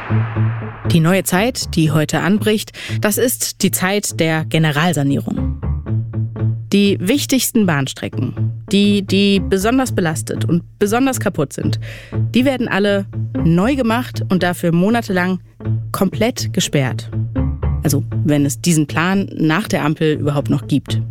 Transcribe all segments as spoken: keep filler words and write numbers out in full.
Die neue Zeit, die heute anbricht, das ist die Zeit der Generalsanierung. Die wichtigsten Bahnstrecken, die, die besonders belastet und besonders kaputt sind, die werden alle neu gemacht und dafür monatelang komplett gesperrt. Also wenn es diesen Plan nach der Ampel überhaupt noch gibt.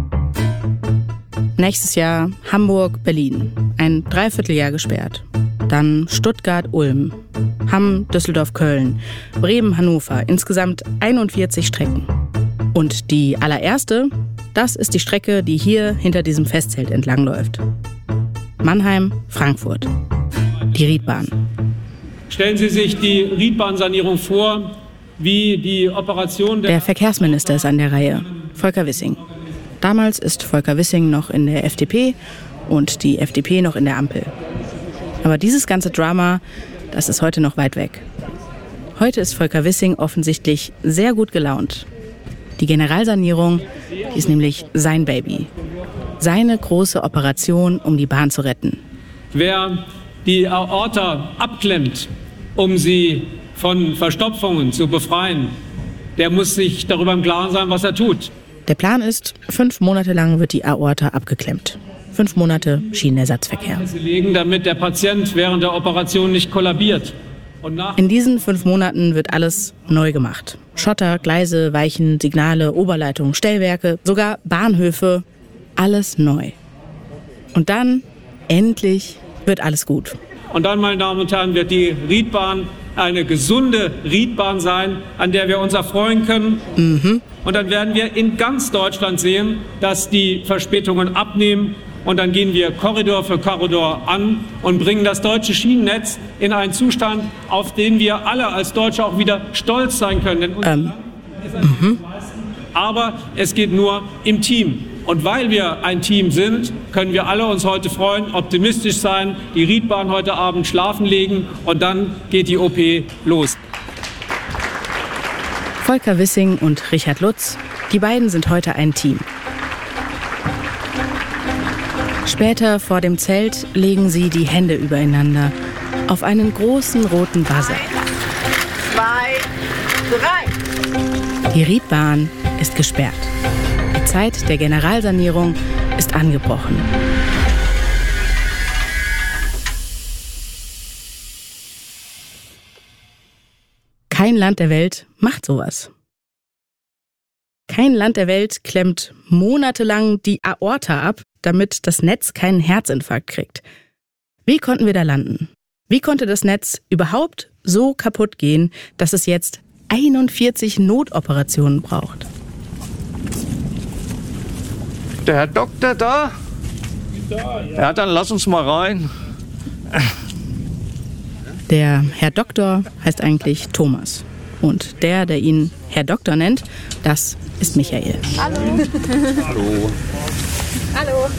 Nächstes Jahr Hamburg, Berlin, ein Dreivierteljahr gesperrt. Dann Stuttgart, Ulm, Hamm, Düsseldorf, Köln, Bremen, Hannover, insgesamt einundvierzig Strecken. Und die allererste, das ist die Strecke, die hier hinter diesem Festzelt entlangläuft. Mannheim, Frankfurt. Die Riedbahn. Stellen Sie sich die Riedbahnsanierung vor, wie die Operation der... Der Verkehrsminister ist an der Reihe, Volker Wissing. Damals ist Volker Wissing noch in der F D P und die F D P noch in der Ampel. Aber dieses ganze Drama, das ist heute noch weit weg. Heute ist Volker Wissing offensichtlich sehr gut gelaunt. Die Generalsanierung, die ist nämlich sein Baby. Seine große Operation, um die Bahn zu retten. Wer die Aorta abklemmt, um sie von Verstopfungen zu befreien, der muss sich darüber im Klaren sein, was er tut. Der Plan ist, fünf Monate lang wird die Aorta abgeklemmt. Fünf Monate Schienenersatzverkehr. Damit der Patient während der Operation nicht kollabiert. Und nach In diesen fünf Monaten wird alles neu gemacht. Schotter, Gleise, Weichen, Signale, Oberleitungen, Stellwerke, sogar Bahnhöfe. Alles neu. Und dann, endlich, wird alles gut. Und dann, meine Damen und Herren, wird die Riedbahn eine gesunde Riedbahn sein, an der wir uns erfreuen können. Mhm. Und dann werden wir in ganz Deutschland sehen, dass die Verspätungen abnehmen. Und dann gehen wir Korridor für Korridor an und bringen das deutsche Schienennetz in einen Zustand, auf den wir alle als Deutsche auch wieder stolz sein können. Denn unser ähm. Land ist ein mhm. Aber es geht nur im Team. Und weil wir ein Team sind, können wir alle uns heute freuen, optimistisch sein, die Riedbahn heute Abend schlafen legen und dann geht die O P los. Volker Wissing und Richard Lutz, die beiden sind heute ein Team. Später vor dem Zelt legen sie die Hände übereinander auf einen großen roten Buzzer. Eins, zwei, drei. Die Riedbahn ist gesperrt. Die Zeit der Generalsanierung ist angebrochen. Kein Land der Welt macht sowas. Kein Land der Welt klemmt monatelang die Aorta ab, damit das Netz keinen Herzinfarkt kriegt. Wie konnten wir da landen? Wie konnte das Netz überhaupt so kaputt gehen, dass es jetzt einundvierzig Notoperationen braucht? Der Herr Doktor da? Da, ja. Ja, dann lass uns mal rein. Der Herr Doktor heißt eigentlich Thomas. Und der, der ihn Herr Doktor nennt, das ist Michael. Hallo. Hallo. Hallo.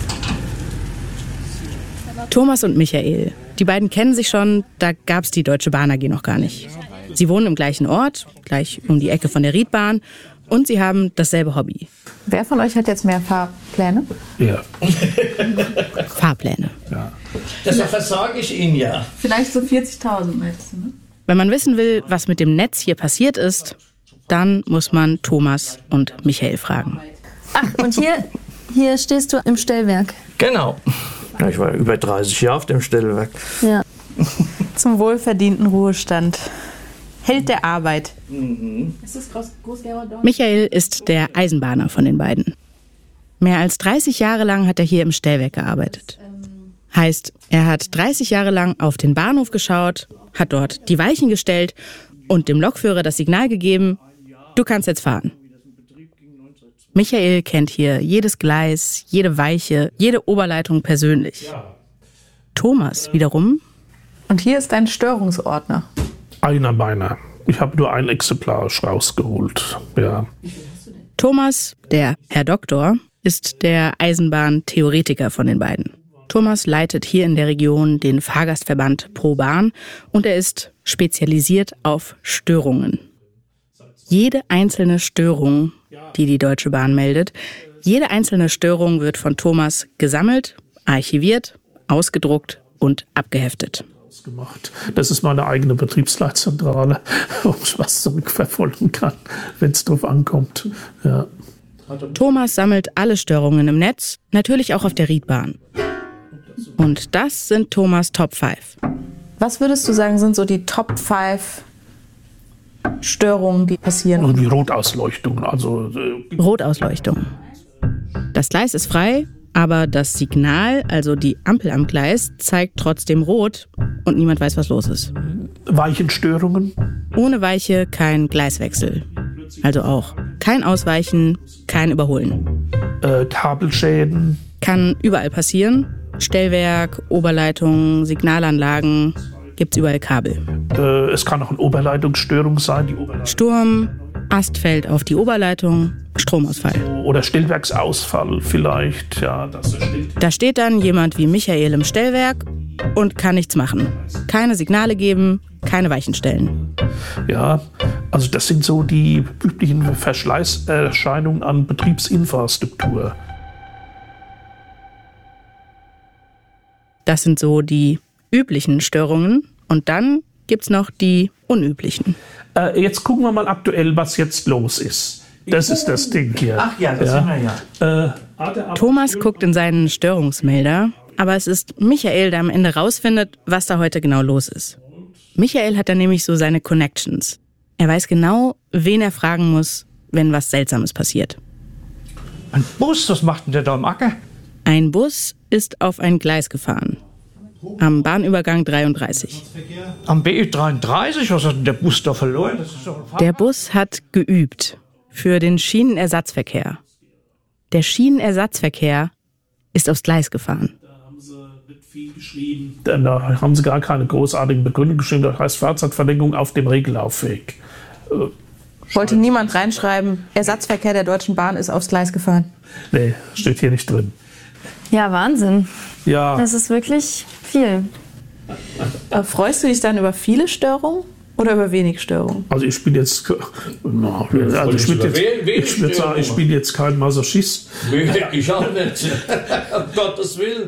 Thomas und Michael, die beiden kennen sich schon, da gab's die Deutsche Bahn A G noch gar nicht. Sie wohnen im gleichen Ort, gleich um die Ecke von der Riedbahn, und sie haben dasselbe Hobby. Wer von euch hat jetzt mehr Fahrpläne? Ja. Fahrpläne. Ja. Deshalb versage ich Ihnen ja. Vielleicht so vierzigtausend meinst du, ne? Wenn man wissen will, was mit dem Netz hier passiert ist, dann muss man Thomas und Michael fragen. Ach, und hier, hier stehst du im Stellwerk. Genau. Ja, ich war über dreißig Jahre auf dem Stellwerk. Ja. Zum wohlverdienten Ruhestand. Held der Arbeit. Mhm. Ist das groß, groß Michael ist der Eisenbahner von den beiden. Mehr als dreißig Jahre lang hat er hier im Stellwerk gearbeitet. Heißt, er hat dreißig Jahre lang auf den Bahnhof geschaut, hat dort die Weichen gestellt und dem Lokführer das Signal gegeben, du kannst jetzt fahren. Michael kennt hier jedes Gleis, jede Weiche, jede Oberleitung persönlich. Thomas wiederum. Und hier ist ein Störungsordner. Einer meiner. Ich habe nur ein Exemplar rausgeholt. Ja. Thomas, der Herr Doktor, ist der Eisenbahntheoretiker von den beiden. Thomas leitet hier in der Region den Fahrgastverband Pro Bahn und er ist spezialisiert auf Störungen. Jede einzelne Störung, die die Deutsche Bahn meldet, jede einzelne Störung wird von Thomas gesammelt, archiviert, ausgedruckt und abgeheftet. Gemacht. Das ist meine eigene Betriebsleitzentrale, wo ich was zurückverfolgen kann, wenn es drauf ankommt. Ja. Thomas sammelt alle Störungen im Netz, natürlich auch auf der Riedbahn. Und das sind Thomas Top fünf. Was würdest du sagen, sind so die Top fünf Störungen, die passieren? Und die Rotausleuchtung. Also, äh Rotausleuchtung. Das Gleis ist frei, aber das Signal, also die Ampel am Gleis, zeigt trotzdem rot und niemand weiß, was los ist. Weichenstörungen? Ohne Weiche kein Gleiswechsel. Also auch kein Ausweichen, kein Überholen. Äh, Kabelschäden? Kann überall passieren. Stellwerk, Oberleitung, Signalanlagen, gibt's überall Kabel. Äh, es kann auch eine Oberleitungsstörung sein. Die Oberleitung. Sturm, Ast fällt auf die Oberleitung, Stromausfall. Oder Stellwerksausfall vielleicht. Ja, das da steht dann jemand wie Michael im Stellwerk und kann nichts machen. Keine Signale geben, keine Weichen stellen. Ja, also das sind so die üblichen Verschleißerscheinungen an Betriebsinfrastruktur. Das sind so die üblichen Störungen. Und dann gibt's noch die unüblichen. Äh, jetzt gucken wir mal aktuell, was jetzt los ist. Das ist das Ding hier. Ach ja, das haben wir ja. Äh, Thomas guckt in seinen Störungsmelder, aber es ist Michael, der am Ende rausfindet, was da heute genau los ist. Michael hat da nämlich so seine Connections. Er weiß genau, wen er fragen muss, wenn was Seltsames passiert. Ein Bus, was macht denn der da am Acker? Ein Bus ist auf ein Gleis gefahren. Am Bahnübergang dreiunddreißig. Am B Ü dreiunddreißig? Was hat denn der Bus da verloren? Das ist doch ein der Bus hat geübt für den Schienenersatzverkehr. Der Schienenersatzverkehr ist aufs Gleis gefahren. Da haben sie nicht viel geschrieben. Da haben sie gar keine großartigen Begründungen geschrieben. Das heißt Fahrzeitverlängerung auf dem Regellaufweg. Äh, Wollte niemand reinschreiben, Ersatzverkehr der Deutschen Bahn ist aufs Gleis gefahren? Nee, steht hier nicht drin. Ja, Wahnsinn. Ja. Das ist wirklich viel. Aber freust du dich dann über viele Störungen oder über wenig Störungen? Also ich bin jetzt, no, also ich, bin jetzt ich würde sagen, ich bin jetzt kein Masochist. Nee, ich auch nicht. Um Gottes Willen.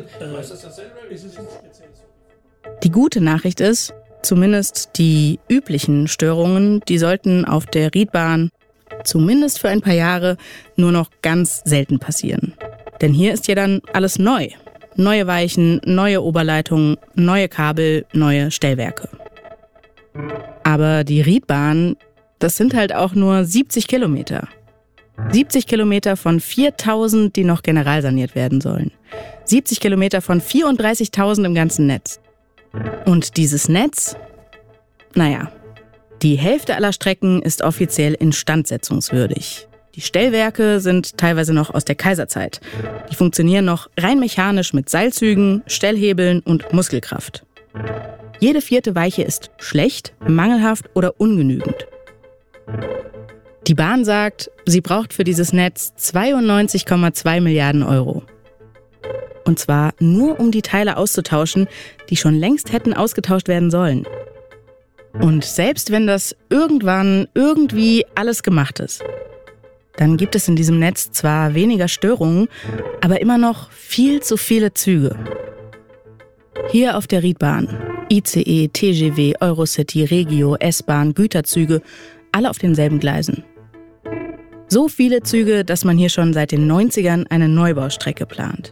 Die gute Nachricht ist, zumindest die üblichen Störungen, die sollten auf der Riedbahn zumindest für ein paar Jahre nur noch ganz selten passieren. Denn hier ist ja dann alles neu. Neue Weichen, neue Oberleitungen, neue Kabel, neue Stellwerke. Aber die Riedbahn, das sind halt auch nur siebzig Kilometer. siebzig Kilometer von viertausend, die noch generalsaniert werden sollen. siebzig Kilometer von vierunddreißigtausend im ganzen Netz. Und dieses Netz, naja, die Hälfte aller Strecken ist offiziell instandsetzungswürdig. Die Stellwerke sind teilweise noch aus der Kaiserzeit. Die funktionieren noch rein mechanisch mit Seilzügen, Stellhebeln und Muskelkraft. Jede vierte Weiche ist schlecht, mangelhaft oder ungenügend. Die Bahn sagt, sie braucht für dieses Netz zweiundneunzig Komma zwei Milliarden Euro. Und zwar nur, um die Teile auszutauschen, die schon längst hätten ausgetauscht werden sollen. Und selbst wenn das irgendwann irgendwie alles gemacht ist, dann gibt es in diesem Netz zwar weniger Störungen, aber immer noch viel zu viele Züge. Hier auf der Riedbahn, I C E, T G V, Eurocity, Regio, S-Bahn, Güterzüge, alle auf denselben Gleisen. So viele Züge, dass man hier schon seit den neunzigern eine Neubaustrecke plant.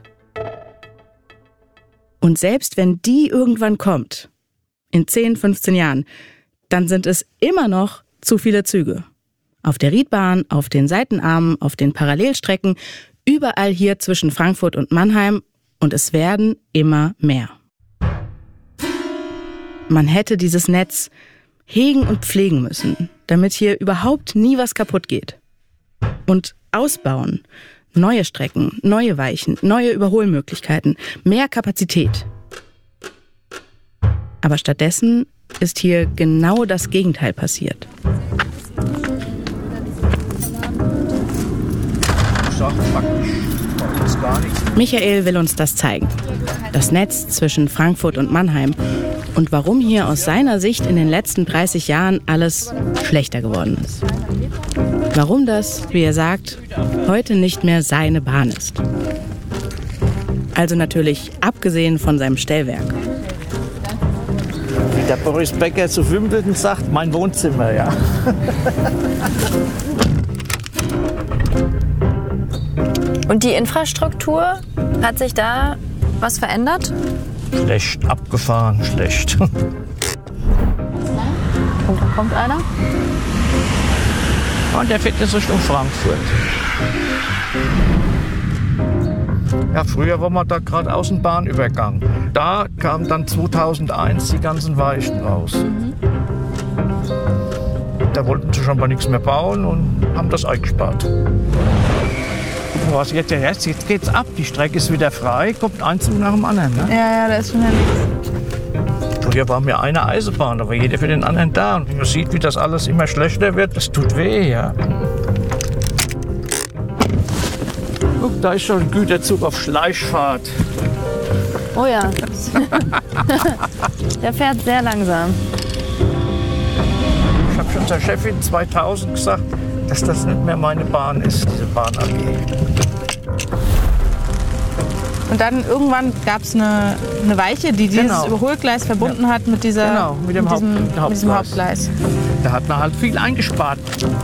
Und selbst wenn die irgendwann kommt, in zehn, fünfzehn Jahren, dann sind es immer noch zu viele Züge. Auf der Riedbahn, auf den Seitenarmen, auf den Parallelstrecken, überall hier zwischen Frankfurt und Mannheim, und es werden immer mehr. Man hätte dieses Netz hegen und pflegen müssen, damit hier überhaupt nie was kaputt geht. Und ausbauen. Neue Strecken, neue Weichen, neue Überholmöglichkeiten, mehr Kapazität. Aber stattdessen ist hier genau das Gegenteil passiert. Michael will uns das zeigen. Das Netz zwischen Frankfurt und Mannheim. Und warum hier aus seiner Sicht in den letzten dreißig Jahren alles schlechter geworden ist. Warum das, wie er sagt, heute nicht mehr seine Bahn ist. Also natürlich abgesehen von seinem Stellwerk. Der Boris Becker zu Wimbledon sagt, mein Wohnzimmer, ja. Und die Infrastruktur, hat sich da was verändert? Schlecht, abgefahren, schlecht. Und da kommt einer. Und der fährt jetzt Richtung Frankfurt. Ja, früher war man da gerade aus dem Bahnübergang. Da kamen dann zweitausendeins die ganzen Weichen raus. Mhm. Da wollten sie schon mal nichts mehr bauen und haben das eingespart. Was jetzt, jetzt, jetzt geht's ab, die Strecke ist wieder frei, kommt ein Zug nach dem anderen. Ne? Ja, ja, da ist schon nichts. Früher war mir eine Eisenbahn, da war jeder für den anderen da. Und man sieht, wie das alles immer schlechter wird, das tut weh, ja. Guck, da ist schon ein Güterzug auf Schleichfahrt. Oh ja. Der fährt sehr langsam. Ich habe schon zur Chefin zweitausend gesagt, dass das nicht mehr meine Bahn ist, diese Bahn A G. Und dann irgendwann gab es eine, eine Weiche, die dieses Genau. Überholgleis verbunden Ja. hat mit, dieser, Genau, mit dem diesem, Haupt- mit diesem Hauptgleis. Hauptgleis. Da hat man halt viel eingespart.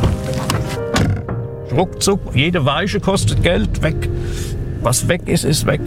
Ruckzuck, jede Weiche kostet Geld, weg. Was weg ist, ist weg.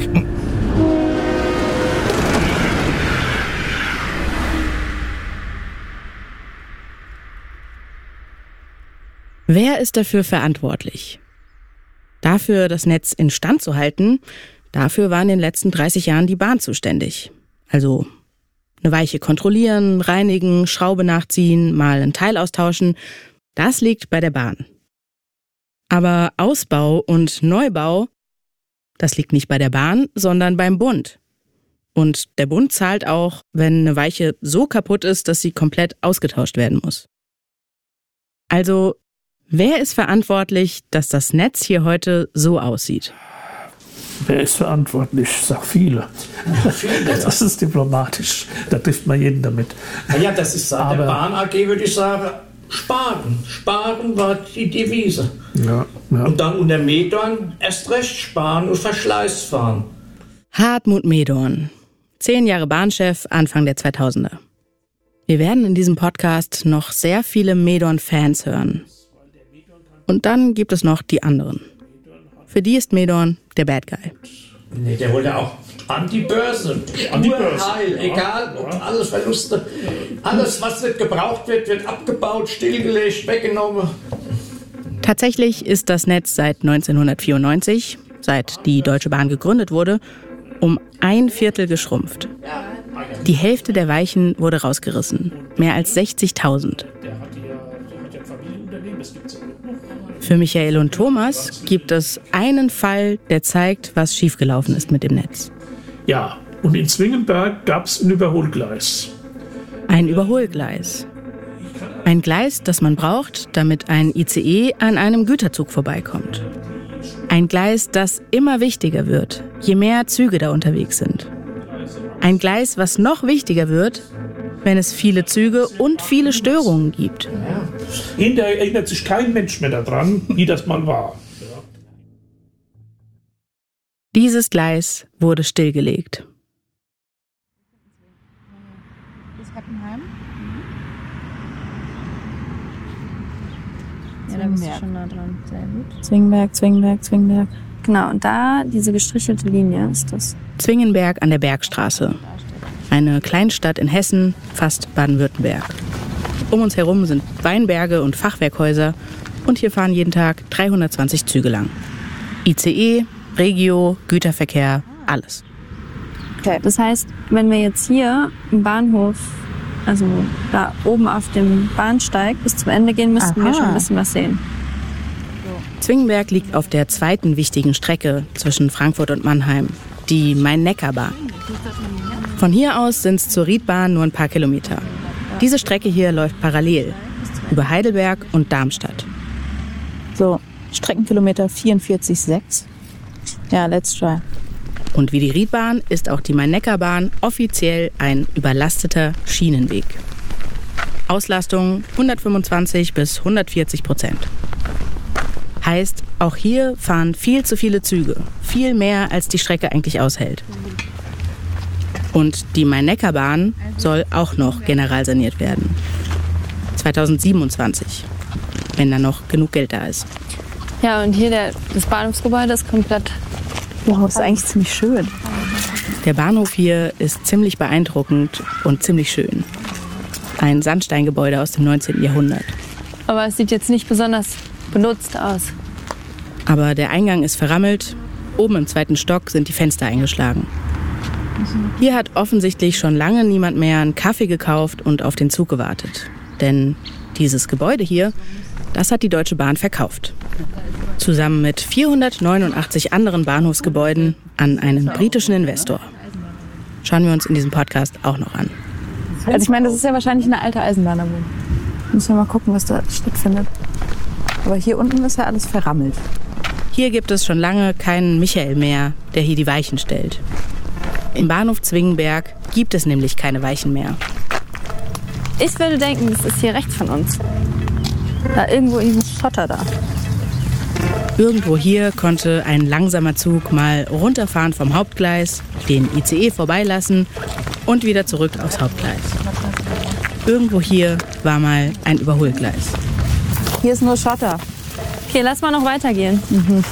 Wer ist dafür verantwortlich? Dafür, das Netz instand zu halten, dafür war in den letzten dreißig Jahren die Bahn zuständig. Also eine Weiche kontrollieren, reinigen, Schraube nachziehen, mal ein Teil austauschen, das liegt bei der Bahn. Aber Ausbau und Neubau, das liegt nicht bei der Bahn, sondern beim Bund. Und der Bund zahlt auch, wenn eine Weiche so kaputt ist, dass sie komplett ausgetauscht werden muss. Also, wer ist verantwortlich, dass das Netz hier heute so aussieht? Wer ist verantwortlich? Ich sag viele. Das ist diplomatisch. Da trifft man jeden damit. Ja, das ist seit Aber- der Bahn A G, würde ich sagen, sparen. Sparen war die Devise. Ja, ja. Und dann unter Medorn erst recht sparen und Verschleiß fahren. Hartmut Medorn, zehn Jahre Bahnchef, Anfang der zweitausender. Wir werden in diesem Podcast noch sehr viele Medorn-Fans hören. Und dann gibt es noch die anderen. Für die ist Medorn der Bad Guy. Nee, der wollte auch an die Börse. An die Börse, Heil, ja. egal, ob alles Verluste. Alles, was nicht gebraucht wird, wird abgebaut, stillgelegt, weggenommen. Tatsächlich ist das Netz seit neunzehnhundertvierundneunzig, seit die Deutsche Bahn gegründet wurde, um ein Viertel geschrumpft. Die Hälfte der Weichen wurde rausgerissen, mehr als sechzigtausend. Für Michael und Thomas gibt es einen Fall, der zeigt, was schiefgelaufen ist mit dem Netz. Ja, und in Zwingenberg gab es ein Überholgleis. Ein Überholgleis. Ein Gleis, das man braucht, damit ein I C E an einem Güterzug vorbeikommt. Ein Gleis, das immer wichtiger wird, je mehr Züge da unterwegs sind. Ein Gleis, was noch wichtiger wird, wenn es viele Züge und viele Störungen gibt. Hinterher erinnert sich kein Mensch mehr daran, wie das mal war. Dieses Gleis wurde stillgelegt. Ja, da bist du schon nah dran. Sehr gut. Zwingenberg, Zwingenberg, Zwingenberg. Genau, und da, diese gestrichelte Linie ist das. Zwingenberg an der Bergstraße. Eine Kleinstadt in Hessen, fast Baden-Württemberg. Um uns herum sind Weinberge und Fachwerkhäuser und hier fahren jeden Tag dreihundertzwanzig Züge lang. I C E, Regio, Güterverkehr, alles. Okay. Das heißt, wenn wir jetzt hier im Bahnhof, also da oben auf dem Bahnsteig bis zum Ende gehen, müssten Aha. wir schon ein bisschen was sehen. Zwingenberg liegt auf der zweiten wichtigen Strecke zwischen Frankfurt und Mannheim, die Main-Neckar-Bahn. Von hier aus sind es zur Riedbahn nur ein paar Kilometer. Diese Strecke hier läuft parallel, über Heidelberg und Darmstadt. So, Streckenkilometer vierundvierzig Komma sechs. Ja, let's try. Und wie die Riedbahn ist auch die Main-Neckar-Bahn offiziell ein überlasteter Schienenweg. Auslastung hundertfünfundzwanzig bis hundertvierzig Prozent. Heißt, auch hier fahren viel zu viele Züge, viel mehr als die Strecke eigentlich aushält. Und die Main-Neckar-Bahn soll auch noch generalsaniert werden. zweitausendsiebenundzwanzig, wenn da noch genug Geld da ist. Ja, und hier der, das Bahnhofsgebäude ist komplett... Wow, das ist eigentlich ziemlich schön. Der Bahnhof hier ist ziemlich beeindruckend und ziemlich schön. Ein Sandsteingebäude aus dem neunzehnten Jahrhundert. Aber es sieht jetzt nicht besonders benutzt aus. Aber der Eingang ist verrammelt. Oben im zweiten Stock sind die Fenster eingeschlagen. Hier hat offensichtlich schon lange niemand mehr einen Kaffee gekauft und auf den Zug gewartet. Denn dieses Gebäude hier, das hat die Deutsche Bahn verkauft. Zusammen mit vierhundertneunundachtzig anderen Bahnhofsgebäuden an einen britischen Investor. Schauen wir uns in diesem Podcast auch noch an. Also ich meine, das ist ja wahrscheinlich eine alte Eisenbahn. Müssen wir mal gucken, was da stattfindet. Aber hier unten ist ja alles verrammelt. Hier gibt es schon lange keinen Michael mehr, der hier die Weichen stellt. Im Bahnhof Zwingenberg gibt es nämlich keine Weichen mehr. Ich würde denken, das ist hier rechts von uns. Da irgendwo in diesem Schotter da. Irgendwo hier konnte ein langsamer Zug mal runterfahren vom Hauptgleis, den I C E vorbeilassen und wieder zurück aufs Hauptgleis. Irgendwo hier war mal ein Überholgleis. Hier ist nur Schotter. Okay, lass mal noch weitergehen. Mhm.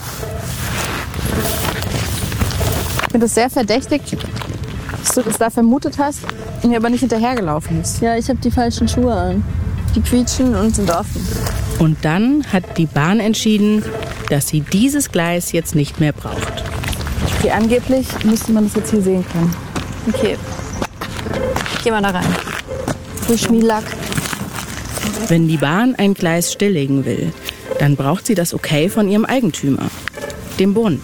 Ich finde es sehr verdächtig, dass du das da vermutet hast und mir aber nicht hinterhergelaufen bist. Ja, ich habe die falschen Schuhe an. Die quietschen und sind offen. Und dann hat die Bahn entschieden, dass sie dieses Gleis jetzt nicht mehr braucht. Okay, angeblich müsste man das jetzt hier sehen können. Okay. Geh mal da rein. Frisch wie Lack. Wenn die Bahn ein Gleis stilllegen will, dann braucht sie das Okay von ihrem Eigentümer, dem Bund.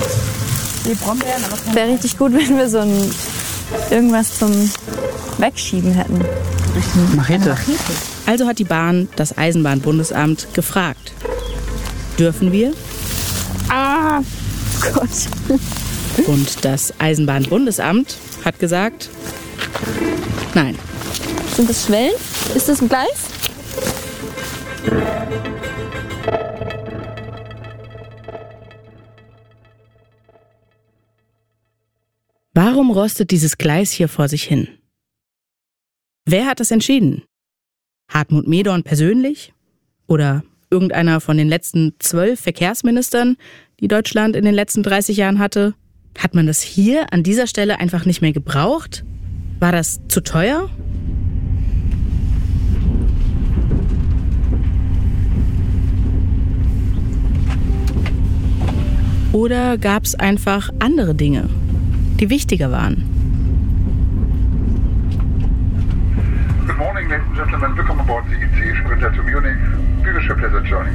Wäre richtig gut, wenn wir so ein irgendwas zum Wegschieben hätten. Machete. Also hat die Bahn das Eisenbahnbundesamt gefragt. Dürfen wir? Ah, Gott. Und das Eisenbahnbundesamt hat gesagt, nein. Sind das Schwellen? Ist das ein Gleis? Warum rostet dieses Gleis hier vor sich hin? Wer hat das entschieden? Hartmut Medorn persönlich? Oder irgendeiner von den letzten zwölf Verkehrsministern, die Deutschland in den letzten dreißig Jahren hatte? Hat man das hier an dieser Stelle einfach nicht mehr gebraucht? War das zu teuer? Oder gab es einfach andere Dinge, die wichtiger waren? Good morning, ladies and gentlemen. Welcome aboard the I C E Sprinter to Munich. We wish you a pleasant journey.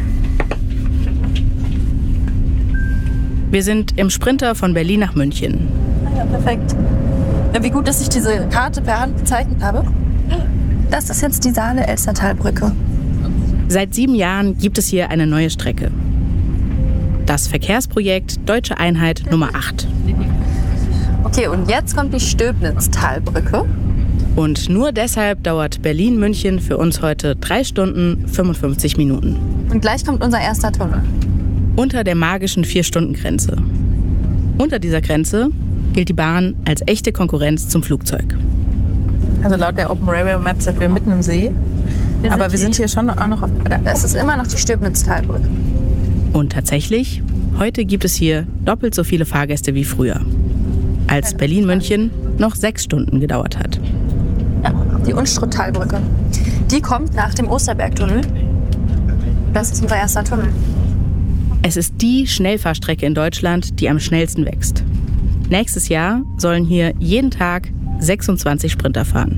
Wir sind im Sprinter von Berlin nach München. Ja, perfekt. Ja, wie gut, dass ich diese Karte per Hand gezeichnet habe. Das ist jetzt die Saale-Elstertalbrücke. Seit sieben Jahren gibt es hier eine neue Strecke. Das Verkehrsprojekt Deutsche Einheit Nummer acht. Okay, und jetzt kommt die Stöbnitztalbrücke. Und nur deshalb dauert Berlin-München für uns heute drei Stunden fünfundfünfzig Minuten. Und gleich kommt unser erster Tunnel. Unter der magischen Vier-Stunden-Grenze. Unter dieser Grenze gilt die Bahn als echte Konkurrenz zum Flugzeug. Also laut der Open Railway Map sind wir mitten im See. Wir aber wir sind hier schon auch noch auf... Es ist immer noch die Stöbnitztalbrücke. Und tatsächlich, heute gibt es hier doppelt so viele Fahrgäste wie früher. Als Berlin-München noch sechs Stunden gedauert hat. Ja, die Unstruttalbrücke. Die kommt nach dem Osterbergtunnel. Das ist unser erster Tunnel. Es ist die Schnellfahrstrecke in Deutschland, die am schnellsten wächst. Nächstes Jahr sollen hier jeden Tag sechsundzwanzig Sprinter fahren.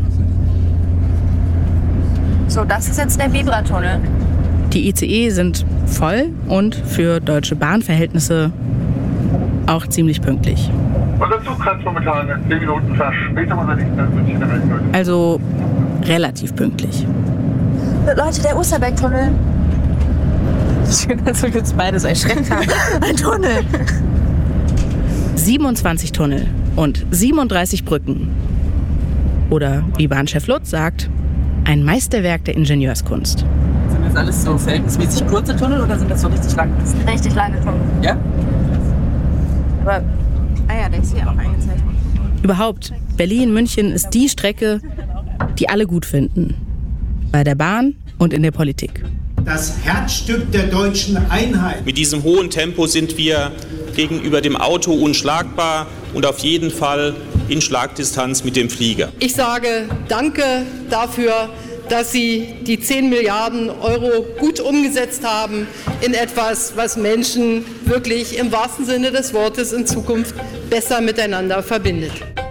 So, das ist jetzt der Vibra-Tunnel. Die I C E sind voll und für Deutsche Bahn-Verhältnisse auch ziemlich pünktlich. Unser Zug hat momentan zehn Minuten Verspätung unser nächster München im Endpunkt. Also relativ pünktlich. Leute, der Osterbergtunnel. Schön, dass wir jetzt beides erschreckt haben. Ein Tunnel. siebenundzwanzig Tunnel und siebenunddreißig Brücken. Oder wie Bahnchef Lutz sagt, ein Meisterwerk der Ingenieurskunst. Sind das alles so verhältnismäßig kurze Tunnel oder sind das so richtig lange? Richtig lange Tunnel. Ja? Aber, ah ja, der ist hier auch eingezeichnet. Überhaupt, Berlin-München ist die Strecke, die alle gut finden. Bei der Bahn und in der Politik. Das Herzstück der deutschen Einheit. Mit diesem hohen Tempo sind wir gegenüber dem Auto unschlagbar und auf jeden Fall in Schlagdistanz mit dem Flieger. Ich sage Danke dafür, dass Sie die zehn Milliarden Euro gut umgesetzt haben in etwas, was Menschen wirklich im wahrsten Sinne des Wortes in Zukunft besser miteinander verbindet.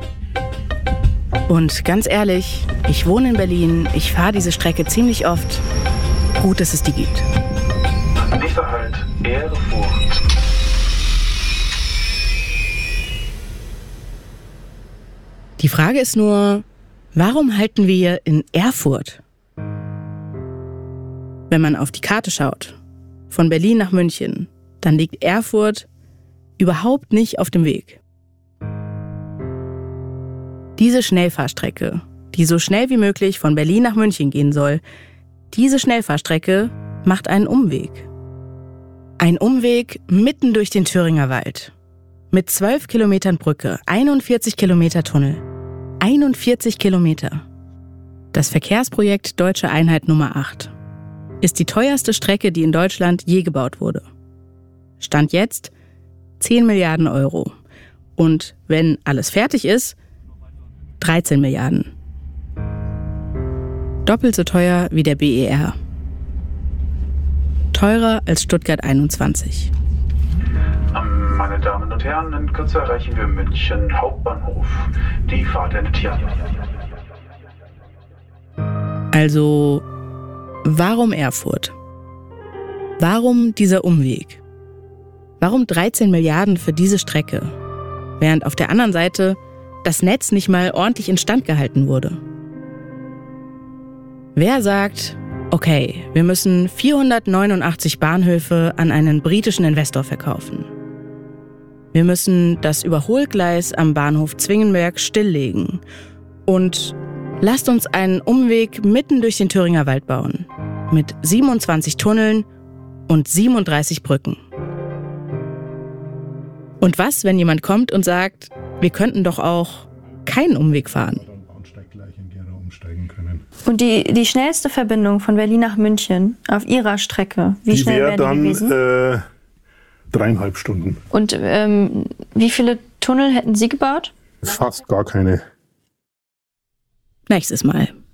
Und ganz ehrlich, ich wohne in Berlin, ich fahre diese Strecke ziemlich oft. Gut, dass es die gibt. Nächster Halt, Erfurt. Die Frage ist nur, warum halten wir in Erfurt? Wenn man auf die Karte schaut, von Berlin nach München, dann liegt Erfurt überhaupt nicht auf dem Weg. Diese Schnellfahrstrecke, die so schnell wie möglich von Berlin nach München gehen soll, diese Schnellfahrstrecke macht einen Umweg. Ein Umweg mitten durch den Thüringer Wald. Mit zwölf Kilometern Brücke, einundvierzig Kilometer Tunnel. einundvierzig Kilometer. Das Verkehrsprojekt Deutsche Einheit Nummer acht ist die teuerste Strecke, die in Deutschland je gebaut wurde. Stand jetzt zehn Milliarden Euro. Und wenn alles fertig ist, dreizehn Milliarden. Doppelt so teuer wie der B E R. Teurer als Stuttgart einundzwanzig. Meine Damen und Herren, in Kürze erreichen wir München Hauptbahnhof. Die Fahrt endet hier. Also, warum Erfurt? Warum dieser Umweg? Warum dreizehn Milliarden für diese Strecke? Während auf der anderen Seite das Netz nicht mal ordentlich instand gehalten wurde. Wer sagt, okay, wir müssen vierhundertneunundachtzig Bahnhöfe an einen britischen Investor verkaufen. Wir müssen das Überholgleis am Bahnhof Zwingenberg stilllegen. Und lasst uns einen Umweg mitten durch den Thüringer Wald bauen. Mit siebenundzwanzig Tunneln und siebenunddreißig Brücken. Und was, wenn jemand kommt und sagt, wir könnten doch auch keinen Umweg fahren? Und die, die schnellste Verbindung von Berlin nach München auf Ihrer Strecke, wie die schnell wäre dann die gewesen? Äh, dreieinhalb Stunden. Und ähm, wie viele Tunnel hätten Sie gebaut? Fast gar keine. Nächstes Mal.